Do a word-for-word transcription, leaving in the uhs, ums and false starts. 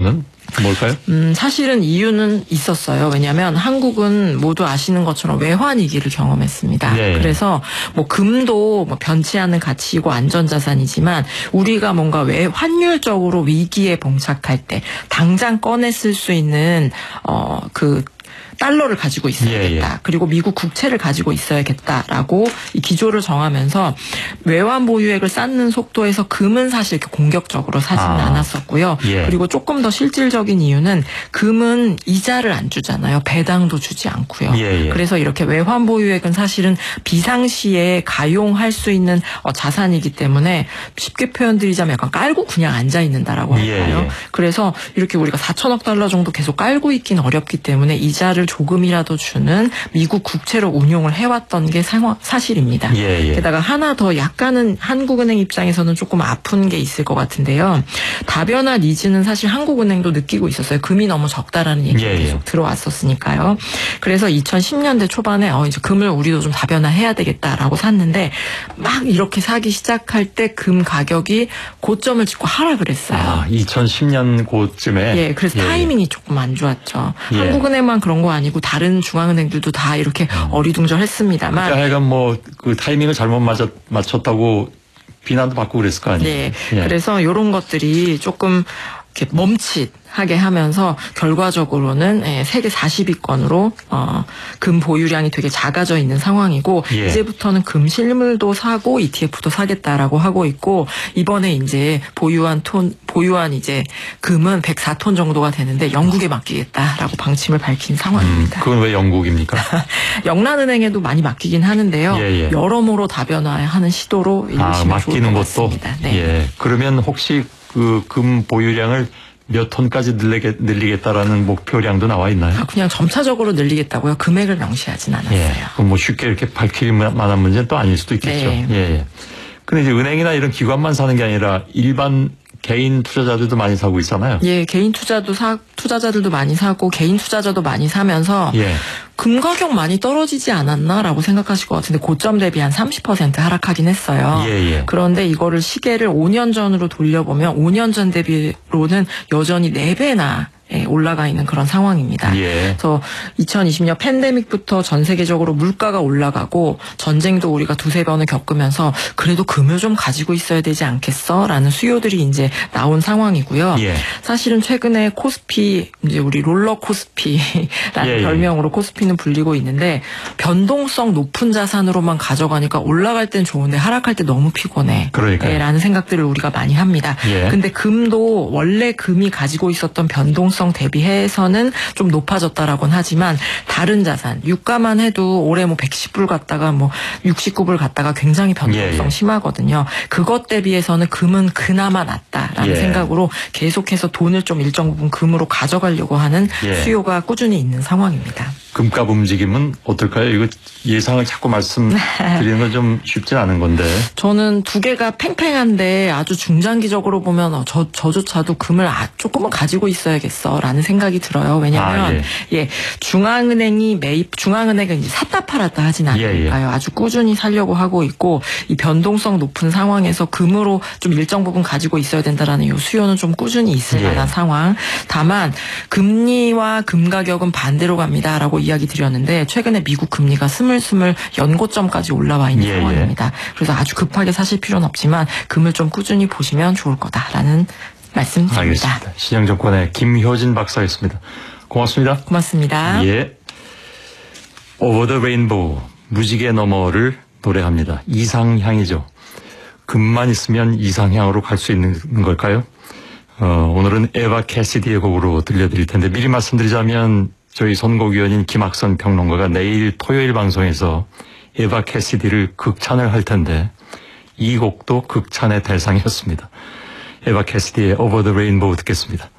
이유는 뭘까요? 음, 사실은 이유는 있었어요. 왜냐하면 한국은 모두 아시는 것처럼 외환 위기를 경험했습니다. 네. 그래서 뭐 금도 뭐 변치 않는 가치이고 안전자산이지만 우리가 뭔가 왜 환율적으로 위기에 봉착할 때 당장 꺼내 쓸 수 있는 어, 그 달러를 가지고 있어야겠다. 예, 예. 그리고 미국 국채를 가지고 있어야겠다라고 이 기조를 정하면서 외환 보유액을 쌓는 속도에서 금은 사실 이렇게 공격적으로 사지는 아, 않았었고요. 예. 그리고 조금 더 실질적인 이유는 금은 이자를 안 주잖아요. 배당도 주지 않고요. 예, 예. 그래서 이렇게 외환 보유액은 사실은 비상시에 가용할 수 있는 자산이기 때문에 쉽게 표현드리자면 약간 깔고 그냥 앉아 있는다라고 할까요? 예, 예. 그래서 이렇게 우리가 사천억 달러 정도 계속 깔고 있긴 어렵기 때문에 이자를 조금이라도 주는 미국 국채로 운용을 해왔던 게 상황, 사실입니다. 예, 예. 게다가 하나 더 약간은 한국은행 입장에서는 조금 아픈 게 있을 것 같은데요. 다변화 니즈는 사실 한국은행도 느끼고 있었어요. 금이 너무 적다라는 얘기가 예, 예. 계속 들어왔었으니까요. 그래서 이천십 년대 초반에 어 이제 금을 우리도 좀 다변화해야 되겠다라고 샀는데 막 이렇게 사기 시작할 때 금 가격이 고점을 찍고 하락을 했어요. 아, 이천십 년 고쯤에. 예, 그래서 예, 타이밍이 조금 안 좋았죠. 예. 한국은행만 그런 거 아니고 다른 중앙은행들도 다 이렇게 음. 어리둥절했습니다만. 그러니까 하여간 뭐 그 타이밍을 잘못 맞았, 맞췄다고 비난도 받고 그랬을 거 아니에요. 네, 예. 그래서 이런 것들이 조금 이렇게 멈칫하게 하면서 결과적으로는 예, 세계 사십 위권으로 어, 금 보유량이 되게 작아져 있는 상황이고 예. 이제부터는 금 실물도 사고 이티에프도 사겠다라고 하고 있고 이번에 이제 보유한 톤 보유한 이제 금은 백사 톤 정도가 되는데 영국에 맡기겠다라고 방침을 밝힌 상황입니다. 음, 그건 왜 영국입니까? 영란은행에도 많이 맡기긴 하는데요. 예, 예. 여러모로 다변화하는 시도로 아, 읽으시면 좋을 맡기는 것 것도. 같습니다. 네. 예. 그러면 혹시 그 금 보유량을 몇 톤까지 늘리겠, 늘리겠다라는 목표량도 나와 있나요? 그냥 점차적으로 늘리겠다고요. 금액을 명시하진 않았어요. 예. 그럼 뭐 쉽게 이렇게 밝힐 만한 문제는 또 아닐 수도 있겠죠. 네. 예. 예. 근데 이제 은행이나 이런 기관만 사는 게 아니라 일반 개인 투자자들도 많이 사고 있잖아요. 예, 개인 투자도 사, 투자자들도 많이 사고 개인 투자자도 많이 사면서 예. 금 가격 많이 떨어지지 않았나라고 생각하실 것 같은데 고점 대비 한 삼십 퍼센트 하락하긴 했어요. 예, 예. 그런데 이거를 시계를 오 년 전으로 돌려보면 오 년 전 대비로는 여전히 네 배나 예, 올라가 있는 그런 상황입니다. 예. 그래서 이천이십 년 팬데믹부터 전 세계적으로 물가가 올라가고 전쟁도 우리가 두세 번을 겪으면서 그래도 금을 좀 가지고 있어야 되지 않겠어? 라는 수요들이 이제 나온 상황이고요. 예. 사실은 최근에 코스피, 이제 우리 롤러 코스피라는 예, 예. 별명으로 코스피는 불리고 있는데 변동성 높은 자산으로만 가져가니까 올라갈 땐 좋은데 하락할 때 너무 피곤해. 그러니까요. 예, 라는 생각들을 우리가 많이 합니다. 예. 근데 금도 원래 금이 가지고 있었던 변동성 대비해서는 좀 높아졌다라고는 하지만 다른 자산 유가만 해도 올해 뭐 백십 불 갔다가 뭐 육십구 불 갔다가 굉장히 변동성 예, 예. 심하거든요. 그것 대비해서는 금은 그나마 낫다라는 예. 생각으로 계속해서 돈을 좀 일정 부분 금으로 가져가려고 하는 예. 수요가 꾸준히 있는 상황입니다. 금값 움직임은 어떨까요? 이거 예상을 자꾸 말씀드리는 건 좀 쉽진 않은 건데. 저는 두 개가 팽팽한데 아주 중장기적으로 보면 어, 저, 저조차도 금을 아, 조금은 가지고 있어야겠어라는 생각이 들어요. 왜냐하면 아, 예. 예, 중앙은행이 매입, 중앙은행은 이제 샀다 팔았다 하진 않으니까요. 예, 예. 아주 꾸준히 살려고 하고 있고 이 변동성 높은 상황에서 금으로 좀 일정 부분 가지고 있어야 된다라는 이 수요는 좀 꾸준히 있을 예. 만한 상황. 다만 금리와 금 가격은 반대로 갑니다라고 이야기 드렸는데 최근에 미국 금리가 스물스물 연고점까지 올라와 있는 예, 상황입니다. 그래서 아주 급하게 사실 필요는 없지만 금을 좀 꾸준히 보시면 좋을 거다라는 말씀드립니다. 알겠습니다. 신영정권의 김효진 박사였습니다. 고맙습니다. 고맙습니다. 예. Over the Rainbow, 무지개 너머를 노래합니다. 이상향이죠. 금만 있으면 이상향으로 갈 수 있는 걸까요? 어, 오늘은 에바 캐시디의 곡으로 들려드릴 텐데 미리 말씀드리자면 저희 선곡위원인 김학선 평론가가 내일 토요일 방송에서 에바 캐시디를 극찬을 할 텐데 이 곡도 극찬의 대상이었습니다. 에바 캐시디의 Over the Rainbow 듣겠습니다.